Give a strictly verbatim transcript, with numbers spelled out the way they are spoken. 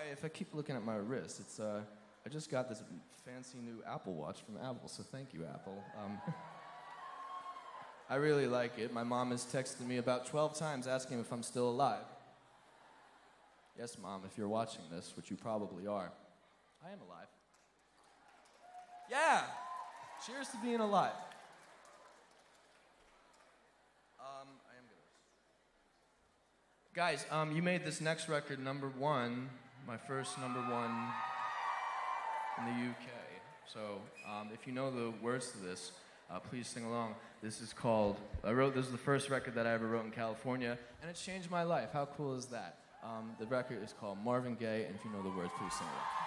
Sorry if I keep looking at my wrist. It's uh, I just got this fancy new Apple Watch from Apple, so thank you, Apple. Um, I really like it. My mom has texted me about twelve times asking if I'm still alive. Yes, Mom, if you're watching this, which you probably are, I am alive. Yeah! Cheers to being alive. Um, I am gonna... Guys, um, you made this next record number one, my first number one in the U K. So, um, if you know the words to this, uh, please sing along. This is called, I wrote, this is the first record that I ever wrote in California, and it's changed my life. How cool is that? Um, the record is called Marvin Gaye, and if you know the words, please sing along.